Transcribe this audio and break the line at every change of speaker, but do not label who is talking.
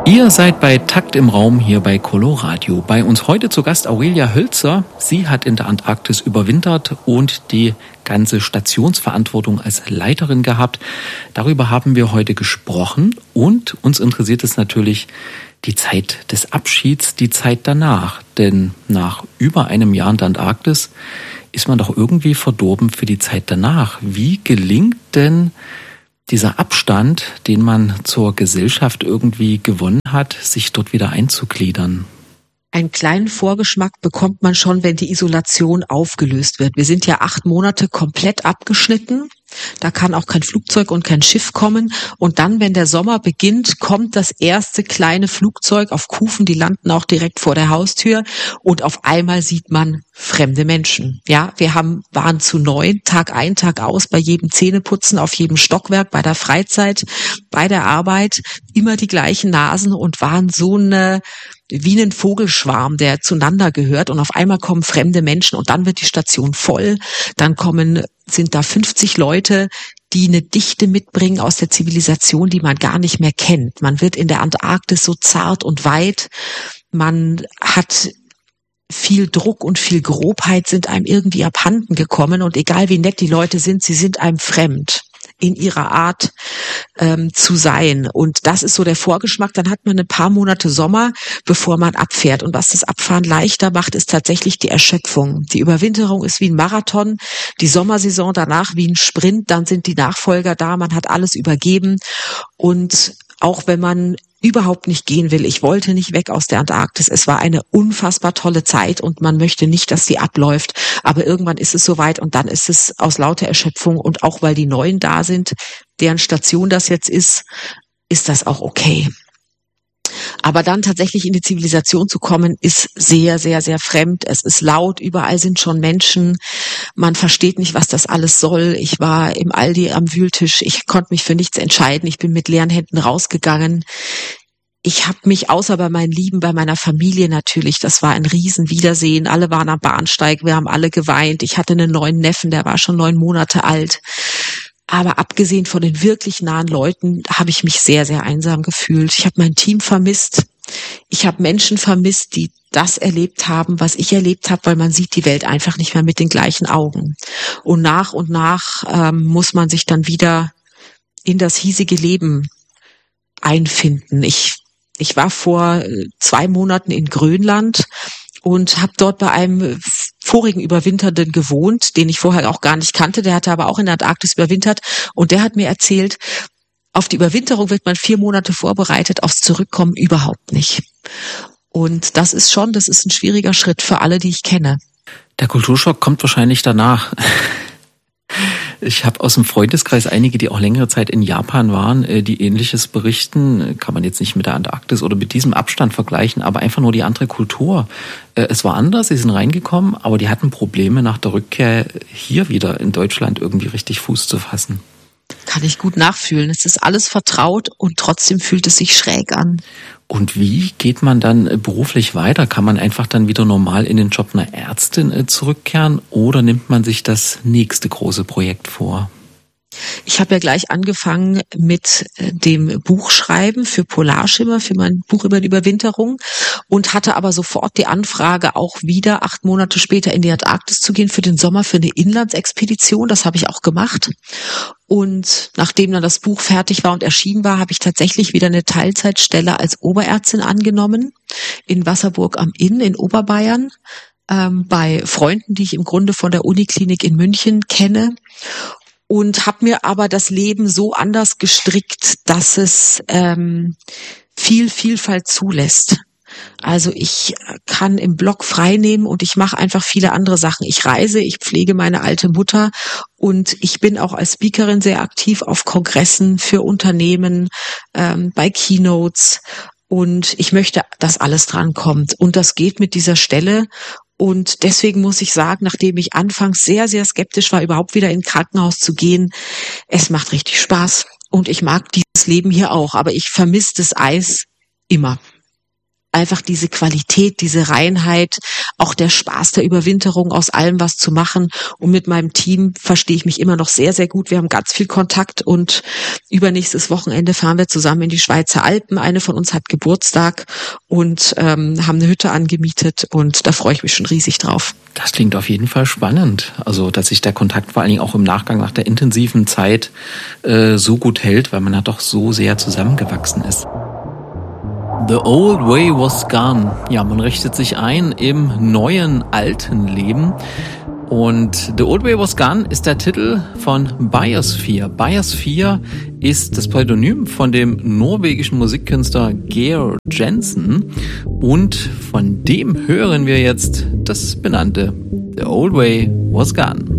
Ihr seid bei Takt im Raum hier bei Coloradio. Bei uns heute zu Gast Aurelia Hölzer. Sie hat in der Antarktis überwintert und die ganze Stationsverantwortung als Leiterin gehabt. Darüber haben wir heute gesprochen und uns interessiert es natürlich die Zeit des Abschieds, die Zeit danach. Denn nach über einem Jahr in der Antarktis ist man doch irgendwie verdorben für die Zeit danach. Wie gelingt denn dieser Abstand, den man zur Gesellschaft irgendwie gewonnen hat, sich dort wieder einzugliedern?
Einen kleinen Vorgeschmack bekommt man schon, wenn die Isolation aufgelöst wird. Wir sind ja 8 Monate komplett abgeschnitten. Da kann auch kein Flugzeug und kein Schiff kommen. Und dann, wenn der Sommer beginnt, kommt das erste kleine Flugzeug auf Kufen. Die landen auch direkt vor der Haustür. Und auf einmal sieht man fremde Menschen. Ja, wir waren zu 9, Tag ein, Tag aus, bei jedem Zähneputzen, auf jedem Stockwerk, bei der Freizeit, bei der Arbeit, immer die gleichen Nasen und waren so wie ein Vogelschwarm, der zueinander gehört, und auf einmal kommen fremde Menschen und dann wird die Station voll. Dann sind da 50 Leute, die eine Dichte mitbringen aus der Zivilisation, die man gar nicht mehr kennt. Man wird in der Antarktis so zart und weit. Man hat viel Druck und viel Grobheit sind einem irgendwie abhanden gekommen, und egal wie nett die Leute sind, sie sind einem fremd in ihrer Art zu sein. Und das ist so der Vorgeschmack. Dann hat man ein paar Monate Sommer, bevor man abfährt. Und was das Abfahren leichter macht, ist tatsächlich die Erschöpfung. Die Überwinterung ist wie ein Marathon, die Sommersaison danach wie ein Sprint. Dann sind die Nachfolger da, man hat alles übergeben. Und auch wenn man überhaupt nicht gehen will. Ich wollte nicht weg aus der Antarktis. Es war eine unfassbar tolle Zeit und man möchte nicht, dass sie abläuft. Aber irgendwann ist es soweit und dann ist es aus lauter Erschöpfung und auch weil die Neuen da sind, deren Station das jetzt ist das auch okay. Aber dann tatsächlich in die Zivilisation zu kommen, ist sehr, sehr, sehr fremd. Es ist laut, überall sind schon Menschen. Man versteht nicht, was das alles soll. Ich war im Aldi am Wühltisch. Ich konnte mich für nichts entscheiden. Ich bin mit leeren Händen rausgegangen. Ich habe mich, außer bei meinen Lieben, bei meiner Familie natürlich, das war ein Riesenwiedersehen. Alle waren am Bahnsteig, wir haben alle geweint. Ich hatte einen neuen Neffen, der war schon 9 Monate alt. Aber abgesehen von den wirklich nahen Leuten habe ich mich sehr, sehr einsam gefühlt. Ich habe mein Team vermisst. Ich habe Menschen vermisst, die das erlebt haben, was ich erlebt habe, weil man sieht die Welt einfach nicht mehr mit den gleichen Augen. Und nach muss man sich dann wieder in das hiesige Leben einfinden. Ich war vor 2 Monaten in Grönland und habe dort bei einem vorigen Überwinternden gewohnt, den ich vorher auch gar nicht kannte. Der hatte aber auch in der Antarktis überwintert und der hat mir erzählt, auf die Überwinterung wird man 4 Monate vorbereitet, aufs Zurückkommen überhaupt nicht. Und das ist ein schwieriger Schritt für alle, die ich kenne.
Der Kulturschock kommt wahrscheinlich danach. Ich habe aus dem Freundeskreis einige, die auch längere Zeit in Japan waren, die Ähnliches berichten. Kann man jetzt nicht mit der Antarktis oder mit diesem Abstand vergleichen, aber einfach nur die andere Kultur. Es war anders, sie sind reingekommen, aber die hatten Probleme nach der Rückkehr hier wieder in Deutschland irgendwie richtig Fuß zu fassen.
Kann ich gut nachfühlen. Es ist alles vertraut und trotzdem fühlt es sich schräg an.
Und wie geht man dann beruflich weiter? Kann man einfach dann wieder normal in den Job einer Ärztin zurückkehren oder nimmt man sich das nächste große Projekt vor?
Ich habe ja gleich angefangen mit dem Buchschreiben für Polarschimmer, für mein Buch über die Überwinterung und hatte aber sofort die Anfrage, auch wieder 8 Monate später in die Antarktis zu gehen für den Sommer, für eine Inlandsexpedition. Das habe ich auch gemacht. Und nachdem dann das Buch fertig war und erschienen war, habe ich tatsächlich wieder eine Teilzeitstelle als Oberärztin angenommen in Wasserburg am Inn in Oberbayern bei Freunden, die ich im Grunde von der Uniklinik in München kenne. Und habe mir aber das Leben so anders gestrickt, dass es viel Vielfalt zulässt. Also ich kann im Blog frei nehmen und ich mache einfach viele andere Sachen. Ich reise, ich pflege meine alte Mutter und ich bin auch als Speakerin sehr aktiv auf Kongressen für Unternehmen, bei Keynotes. Und ich möchte, dass alles drankommt. Und das geht mit dieser Stelle. Und deswegen muss ich sagen, nachdem ich anfangs sehr, sehr skeptisch war, überhaupt wieder in ein Krankenhaus zu gehen, es macht richtig Spaß. Und ich mag dieses Leben hier auch, aber ich vermisse das Eis immer. einfach diese Qualität, diese Reinheit, auch der Spaß der Überwinterung, aus allem was zu machen. Und mit meinem Team verstehe ich mich immer noch sehr, sehr gut. Wir haben ganz viel Kontakt und übernächstes Wochenende fahren wir zusammen in die Schweizer Alpen. Eine von uns hat Geburtstag und haben eine Hütte angemietet und da freue ich mich schon riesig drauf.
Das klingt auf jeden Fall spannend. Also, dass sich der Kontakt vor allen Dingen auch im Nachgang nach der intensiven Zeit so gut hält, weil man ja doch so sehr zusammengewachsen ist. The old way was gone. Ja, man richtet sich ein im neuen, alten Leben. Und The Old Way Was Gone ist der Titel von Biosphere. Biosphere ist das Pseudonym von dem norwegischen Musikkünstler Georg Jensen. Und von dem hören wir jetzt das benannte The Old Way Was Gone.